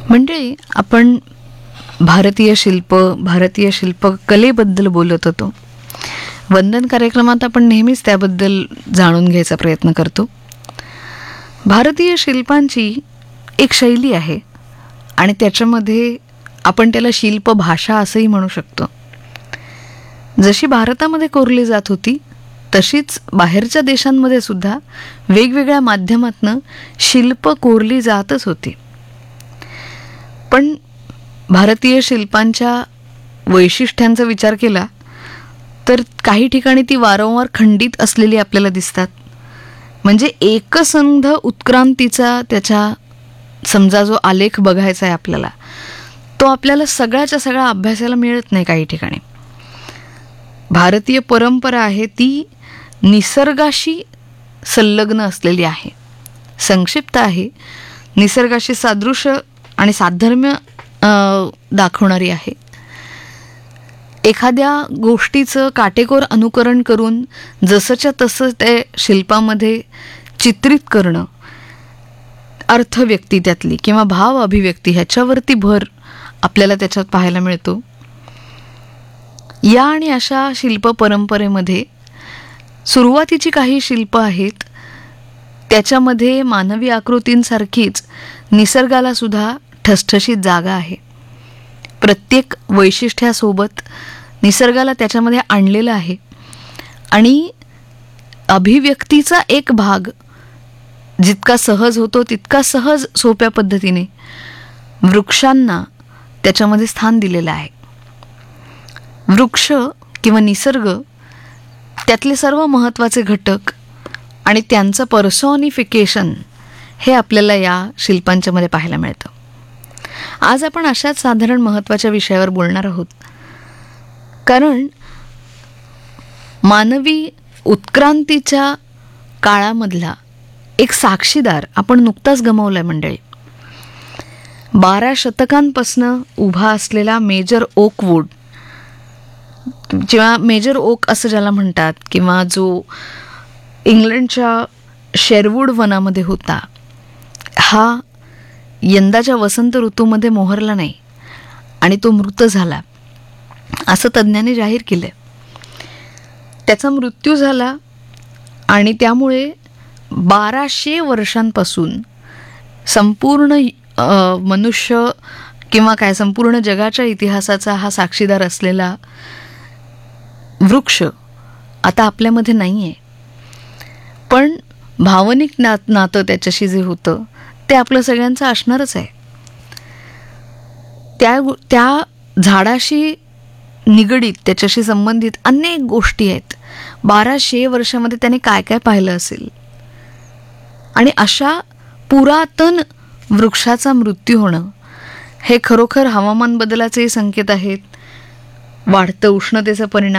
म्हणजे आपण भारतीय शिल्पकलेबद्दल बोलत होतो. वंदन कार्यक्रमात आपण नेहमीच त्याबद्दल जाणून घ्यायचा प्रयत्न करतो. भारतीय शिल्पांची एक शैली आहे आणि त्याच्यामध्ये आपण त्याला शिल्प भाषा असंही म्हणू शकतो. जशी भारतामध्ये कोरली जात होती तशीच बाहेरच्या देशांमध्ये सुद्धा वेगवेगळ्या माध्यमातनं शिल्प कोरली जातच होती. पण भारतीय शिल्पांच्या वैशिष्ट्यांचा विचार केला तर काही ठिकाणी ती वारंवार खंडित असलेली आपल्याला दिसतात. म्हणजे एकसंध उत्क्रांतीचा त्याच्या समजा जो आलेख बघायचा आहे आपल्याला, तो आपल्याला सगळ्याच्या सगळा अभ्यासाला मिळत नाही. काही ठिकाणी भारतीय परंपरा आहे ती निसर्गाशी संलग्न असलेली आहे, संक्षिप्त आहे, निसर्गाशी सादृश्य आणि साधर्म्य दाखवणारी आहे. एखाद्या गोष्टीचं काटेकोर अनुकरण करून जसंच्या तसं ते शिल्पामध्ये चित्रित करणं, अर्थव्यक्ती त्यातली किंवा भाव अभिव्यक्ती ह्याच्यावरती भर आपल्याला त्याच्यात पाहायला मिळतो. या आणि अशा शिल्प परंपरेमध्ये सुरुवातीची काही शिल्प आहेत त्याच्यामध्ये मानवी आकृतींसारखीच निसर्गाला सुद्धा ठसठशीत जागा आहे. प्रत्येक वैशिष्ट्यासोबत निसर्गाला त्याच्यामध्ये आणलेलं आहे आणि अभिव्यक्तीचा एक भाग जितका सहज होतो तितका सहज सोप्या पद्धतीने वृक्षांना त्याच्यामध्ये स्थान दिलेलं आहे. वृक्ष किंवा निसर्ग त्यातले सर्व महत्त्वाचे घटक आणि त्यांचं पर्सॉनिफिकेशन हे आपल्याला या शिल्पांच्या मध्ये पाहायला मिळतं. आज आपण अशाच साधारण महत्त्वाच्या विषयावर बोलणार आहोत, कारण मानवी उत्क्रांतीच्या काळामधला एक साक्षीदार आपण नुकताच गमावलाय मंडळी. 12 शतकांपासनं उभा असलेला मेजर ओकवूड किंवा मेजर ओक असं ज्याला म्हणतात, किंवा जो इंग्लंडच्या शेरवूड वनामध्ये होता, हा यंदाच्या वसंत ऋतूमध्ये मोहरला नाही आणि तो मृत झाला असं तज्ज्ञांनी जाहीर केलं. त्याचा मृत्यू झाला आणि त्यामुळे 1200 वर्षांपासून संपूर्ण मनुष्य किंवा काय संपूर्ण जगाच्या इतिहासाचा हा साक्षीदार असलेला वृक्ष आता आपल्यामध्ये नाही आहे. पण भावनिक नातं त्याच्याशी जे होतं ते आपलं सगळ्यांचं असणारच आहे. त्या झाडाशी निगडीत त्याच्याशी संबंधित अनेक गोष्टी आहेत. 1200 वर्षामध्ये त्याने काय काय पाहिलं असेल आणि अशा पुरातन वृक्षाचा मृत्यू होणं हे खरोखर हवामान बदलाचे संकेत आहेत, वाढतं उष्णतेचा परिणाम